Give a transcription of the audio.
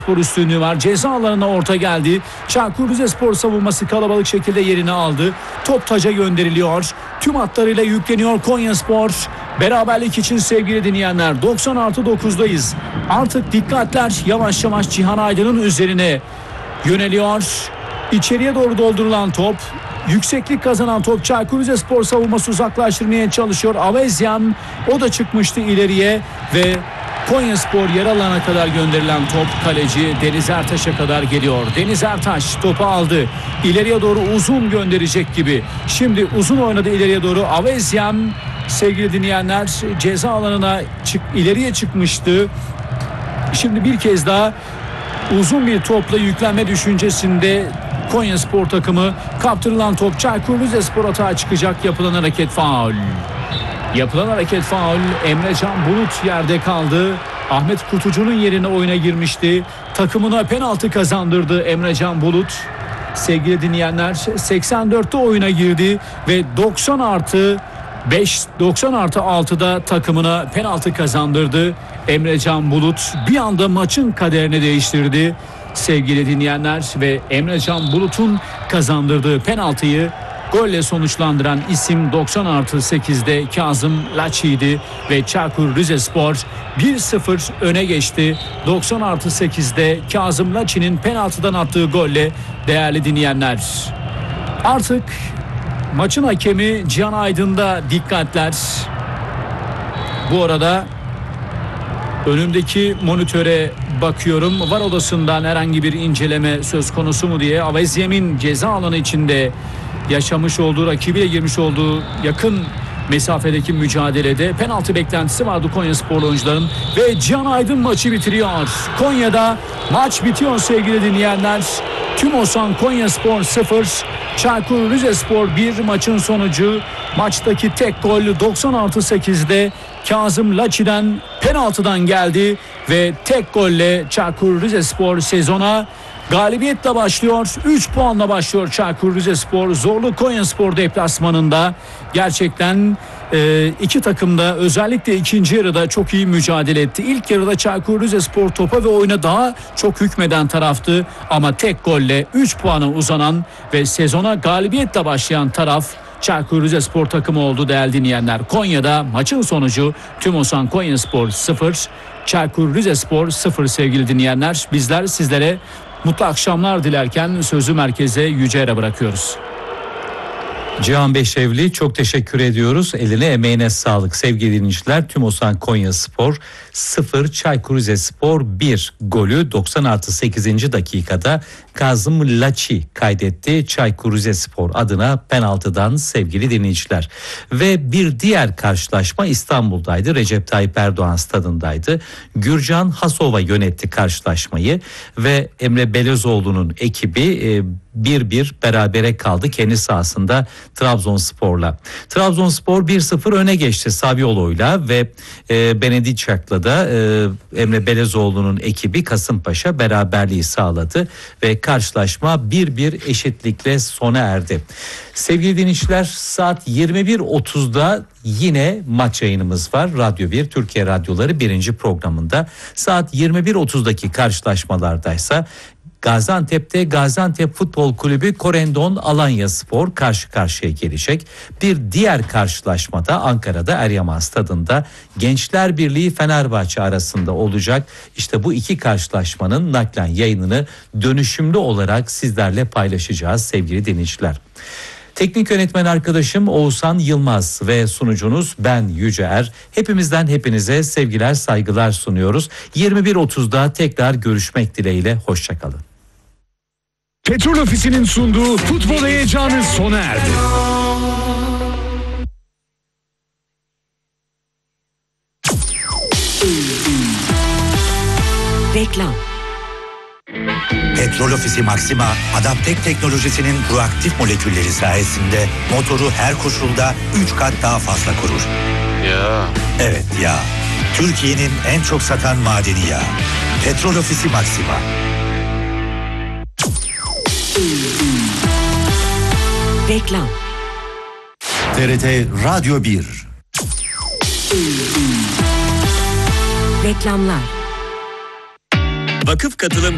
Spor üstünlüğü var. Ceza alanına orta geldi. Çaykur Rizespor savunması kalabalık şekilde yerini aldı. Top taca gönderiliyor. Tüm hatlarıyla yükleniyor Konyaspor. Beraberlik için sevgili dinleyenler 90+9'dayız. Artık dikkatler yavaş yavaş Cihan Aydın'ın üzerine yöneliyor. İçeriye doğru doldurulan top. Yükseklik kazanan top Çaykur Rizespor savunması uzaklaştırmaya çalışıyor. Avezian o da çıkmıştı ileriye ve Konyaspor yer alana kadar gönderilen top kaleci Deniz Ertaş'a kadar geliyor. Deniz Ertaş topu aldı. İleriye doğru uzun gönderecek gibi. Şimdi uzun oynadı ileriye doğru. Avezian sevgili dinleyenler ceza alanına ileriye çıkmıştı. Şimdi bir kez daha uzun bir topla yüklenme düşüncesinde Konyaspor takımı. Kaptırılan top Çaykur Rizespor atağa çıkacak. Yapılan hareket faul. Yapılan hareket faul. Emrecan Bulut yerde kaldı. Ahmet Kutucu'nun yerine oyuna girmişti. Takımına penaltı kazandırdı Emrecan Bulut. Sevgili dinleyenler 84'te oyuna girdi ve 90+6'da takımına penaltı kazandırdı. Emrecan Bulut bir anda maçın kaderini değiştirdi. Sevgili dinleyenler ve Emrecan Bulut'un kazandırdığı penaltıyı golle sonuçlandıran isim 90+8'de Kazım Laçi'ydi ve Çaykur Rizespor 1-0 öne geçti. 90+8'de Kazım Laçi'nin penaltıdan attığı golle değerli dinleyenler. Artık maçın hakemi Cihan Aydın'da dikkatler. Bu arada önümdeki monitöre bakıyorum. VAR odasından herhangi bir inceleme söz konusu mu diye. Avezian'ın ceza alanı içinde yaşamış olduğu, rakibiyle girmiş olduğu yakın mesafedeki mücadelede penaltı beklentisi vardı Konyaspor oyuncuların ve Cihan Aydın maçı bitiriyor. Konya'da maç bitiyor sevgili dinleyenler. TÜMOSAN Konyaspor 0, Çaykur Rizespor 1 maçın sonucu. Maçtaki tek gol 90+8'de Kazım Laçi'den penaltıdan geldi ve tek golle Çaykur Rizespor sezona galibiyetle başlıyor. 3 puanla başlıyor Çaykur Rizespor. Zorlu Konyaspor deplasmanında. Gerçekten iki takım da özellikle ikinci yarıda çok iyi mücadele etti. İlk yarıda Çaykur Rizespor topa ve oyuna daha çok hükmeden taraftı. Ama tek golle 3 puana uzanan ve sezona galibiyetle başlayan taraf Çaykur Rizespor takımı oldu değerli dinleyenler. Konya'da maçın sonucu TÜMOSAN Konyaspor 0, Çaykur Rizespor 0 sevgili dinleyenler. Bizler sizlere mutlu akşamlar dilerken sözü merkeze Yüce'ye bırakıyoruz. Cihan Beşevli çok teşekkür ediyoruz. Eline emeğine sağlık sevgili dinleyiciler. TÜMOSAN Konyaspor 0, Çaykur Rizespor 1 golü 90+8. dakikada Kazım Laçi kaydetti Çaykur Rizespor adına penaltıdan sevgili dinleyiciler. Ve bir diğer karşılaşma İstanbul'daydı. Recep Tayyip Erdoğan stadındaydı. Gürcan Hasova yönetti karşılaşmayı ve Emre Belözoğlu'nun ekibi 1-1 berabere kaldı kendi sahasında Trabzonspor'la. Trabzonspor 1-0 öne geçti Saviolo'yla ve Benedicak'la da Emre Belözoğlu'nun ekibi Kasımpaşa beraberliği sağladı ve karşılaşma 1-1 eşitlikle sona erdi. Sevgili dinleyiciler, saat 21.30'da yine maç yayınımız var. Radyo 1 Türkiye Radyoları 1. programında. Saat 21.30'daki karşılaşmalardaysa Gaziantep'te Gaziantep Futbol Kulübü Korendon Alanyaspor karşı karşıya gelecek. Bir diğer karşılaşmada Ankara'da Eryaman Stadı'nda Gençler Birliği Fenerbahçe arasında olacak. İşte bu iki karşılaşmanın naklen yayınını dönüşümlü olarak sizlerle paylaşacağız sevgili dinleyiciler. Teknik yönetmen arkadaşım Oğuzhan Yılmaz ve sunucunuz ben Yüce Er. Hepimizden hepinize sevgiler saygılar sunuyoruz. 21.30'da tekrar görüşmek dileğiyle, hoşçakalın. Petrol Ofisi'nin sunduğu futbol heyecanı sona erdi. Reklam. Petrol Ofisi Maxima, Adaptek teknolojisinin proaktif molekülleri sayesinde motoru her koşulda 3 kat daha fazla korur. Ya. Evet ya. Türkiye'nin en çok satan madeni yağı. Petrol Ofisi Maxima. Reklam. TRT Radyo 1. Reklamlar. Vakıf katılım